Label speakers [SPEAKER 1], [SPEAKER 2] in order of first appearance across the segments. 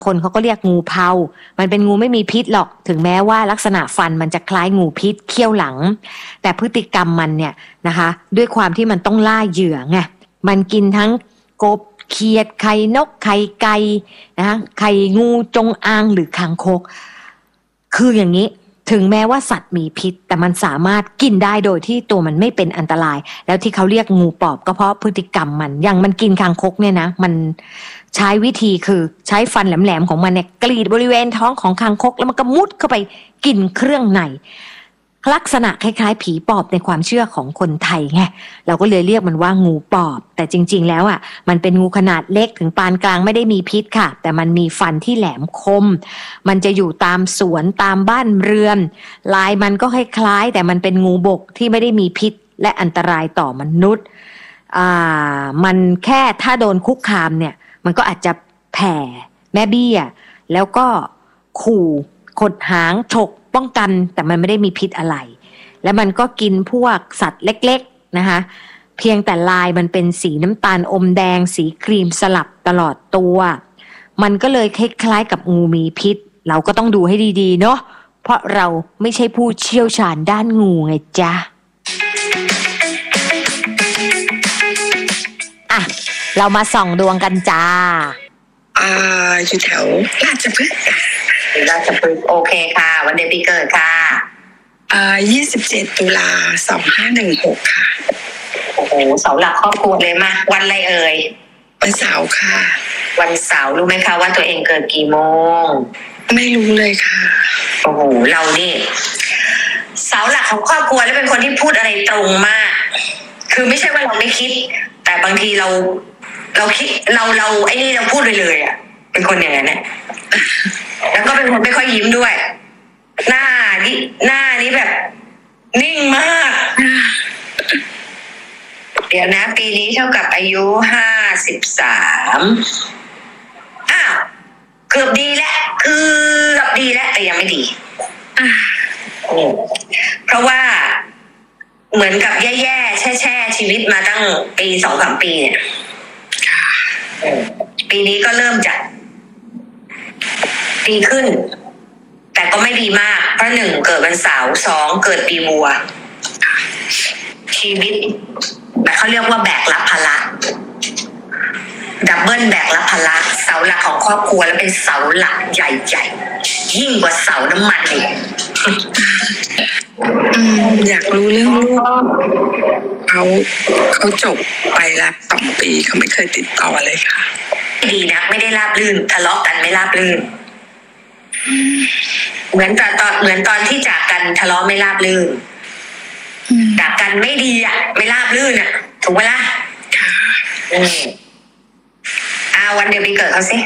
[SPEAKER 1] คนเขาก็เรียกงูเผามันเป็นงูไม่มีพิษหรอกถึงแม้ว่าลักษณะฟันมันจะคล้ายงูพิษเขี้ยวหลังแต่พฤติกรรมมันเนี่ยนะคะด้วยความที่มันต้องล่าเหยื่อไงมันกินทั้งกบเขียดไข่นกไข่ไก่นะคะไข่งูจงอางหรือคางคกคืออย่างนี้ถึงแม้ว่าสัตว์มีพิษแต่มันสามารถกินได้โดยที่ตัวมันไม่เป็นอันตรายแล้วที่เขาเรียกงูปอบก็เพราะพฤติกรรมมันอย่างมันกินคางคกเนี่ยนะมันใช้วิธีคือใช้ฟันแหลมๆของมันเนี่ยกรีดบริเวณท้องของคางคกแล้วมันก็มุดเข้าไปกินเครื่องในลักษณะคล้ายๆผีปอบในความเชื่อของคนไทยไงเราก็เลยเรียกมันว่างูปอบแต่จริงๆแล้วอ่ะมันเป็นงูขนาดเล็กถึงปานกลางไม่ได้มีพิษค่ะแต่มันมีฟันที่แหลมคมมันจะอยู่ตามสวนตามบ้านเรือนลายมันก็คล้ายๆแต่มันเป็นงูบกที่ไม่ได้มีพิษและอันตรายต่อมนุษย์มันแค่ถ้าโดนคุกคามเนี่ยมันก็อาจจะแผ่แม่เบี้ยแล้วก็ขู่ขดหางฉกป้องกันแต่มันไม่ได้มีพิษอะไรและมันก็กินพวกสัตว์เล็กๆนะคะเพียงแต่ลายมันเป็นสีน้ำตาลอมแดงสีครีมสลับตลอดตัวมันก็เลยคล้ายๆกับงูมีพิษเราก็ต้องดูให้ดีๆเนาะเพราะเราไม่ใช่ผู้เชี่ยวชาญด้านงูไงจ๊ะอ่ะเรามาส่องดวงกันจ้า
[SPEAKER 2] อยู่แถวราชพฤกษ์
[SPEAKER 3] โอเคค่ะวันเดือนปีเกิดค่ะ
[SPEAKER 2] 27 ตุลา 2516ค่ะ
[SPEAKER 3] โอ้โหเสาหลักครอบครัวเลยมาวันอะไรเอ่ย
[SPEAKER 2] วันเสาร์ค่ะ
[SPEAKER 3] วันเสาร์รู้ไหมคะว่าตัวเองเกิดกี่โมง
[SPEAKER 2] ไม่รู้เลยค่ะ
[SPEAKER 3] โอ้โหเรานี่เสาหลักของครอบครัวแล้วเป็นคนที่พูดอะไรตรงมากคือไม่ใช่ว่าเราไม่คิดแต่บางทีเราคิดเราไอ้นี่เราพูดไปเลยอ่ะเป็นคนอย่างนั้นเนี่ยแล้วก็เป็นคนไม่ค่อยยิ้มด้วยหน้านี่แบบนิ่งมากเดี๋ยวนะปีนี้เท่ากับอายุ53เกือบดีแล้วแต่ยังไม่ดีเพราะว่าเหมือนกับแย่ๆแช่ชีวิตมาตั้งปี 2-3 ปีเนี่ยปีนี้ก็เริ่มจะดีขึ้นแต่ก็ไม่ดีมากเพราะ1เกิดวันเสาร์2เกิดปีวัวชีวิตแบบเขาเรียกว่าแบกรับภาระดับเบิลแบกรับภาระเสาหลักของครอบครัวแล้วเป็นเสาหลักใหญ่ๆยิ่งกว่าเสาน้ำมันอีก
[SPEAKER 2] อยากรู้เรื่องลูกเขาจบไปแล้ว2 ปีเขาไม่เคยติดต่อเลยค่ะ
[SPEAKER 3] ดีนะไม่ได้ราบรื่นทะเลาะกันไม่ราบรื่นเหมือนตอนที่จากกันทะเลาะไม่ราบรื่นจากกันไม่ดีอ่ะไม่ราบรื่นอ่ะถูกไหมล่ะวันเดือนปีเกิดเขาสิ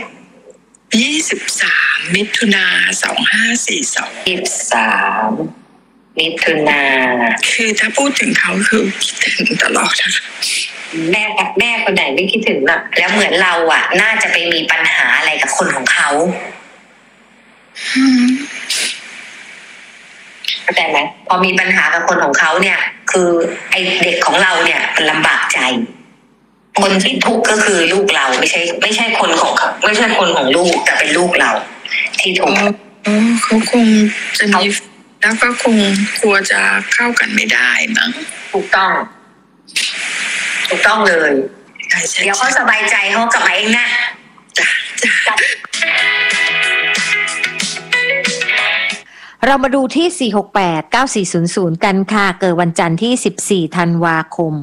[SPEAKER 2] 23 มิถุนา 2542
[SPEAKER 3] 23 มิถุนา
[SPEAKER 2] คือถ้าพูดถึงเขาคือคิดถึงตลอดนะคะ
[SPEAKER 3] แม่คนไหนไม่คิดถึงอ่ะแล้วเหมือนเราอ่ะน่าจะไปมีปัญหาอะไรกับคนของเขาเข้าใจไหมพอมีปัญหากับคนของเขาเนี่ยคือไอเด็กของเราเนี่ยมันลำบากใจคนที่ทุกข์ก็คือลูกเราไม่ใช่คนของเขาไม่ใช่คนของลูกแต่เป็นลูกเราที่ทุกข์
[SPEAKER 2] เขาคงจะมีแล้วก็คงกลัวจะเข้ากันไม่ได้มั้ง
[SPEAKER 3] ถูกต้องเลยเดี๋ยวเขาสบายใจเขากลับมาเองนะ
[SPEAKER 2] จ้ะ
[SPEAKER 1] เรามาดูที่4689400กันค่ะเกิดวันจันทร์ที่14ธันวาคม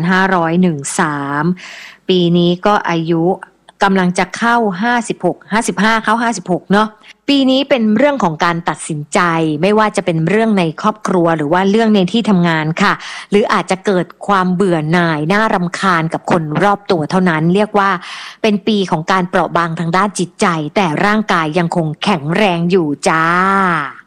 [SPEAKER 1] 2513ปีนี้ก็อายุกำลังจะเข้า55เข้า56เนาะปีนี้เป็นเรื่องของการตัดสินใจไม่ว่าจะเป็นเรื่องในครอบครัวหรือว่าเรื่องในที่ทำงานค่ะหรืออาจจะเกิดความเบื่อหน่ายน่ารำคาญกับคนรอบตัวเท่านั้นเรียกว่าเป็นปีของการเปราะบางทางด้านจิตใจแต่ร่างกายยังคงแข็งแรงอยู่จ้า